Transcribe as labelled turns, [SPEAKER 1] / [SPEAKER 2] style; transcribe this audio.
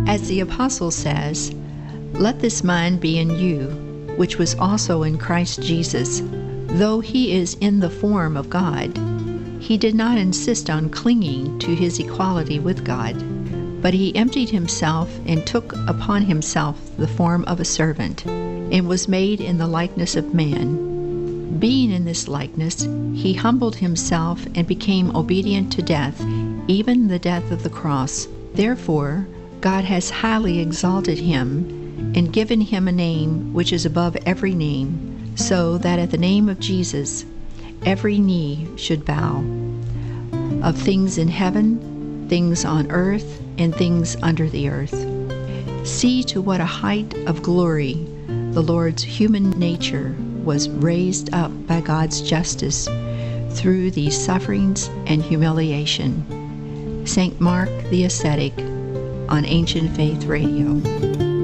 [SPEAKER 1] As the Apostle says, "Let this mind be in you, which was also in Christ Jesus. Though he is in the form of God, he did not insist on clinging to his equality with God, but he emptied himself and took upon himself the form of a servant, and was made in the likeness of man. Being in this likeness, he humbled himself and became obedient to death, even the death of the cross. Therefore, God has highly exalted him and given him a name which is above every name, so that at the name of Jesus every knee should bow, of things in heaven, things on earth, and things under the earth." See to what a height of glory the Lord's human nature was raised up by God's justice through these sufferings and humiliation. St. Mark the Ascetic on Ancient Faith Radio.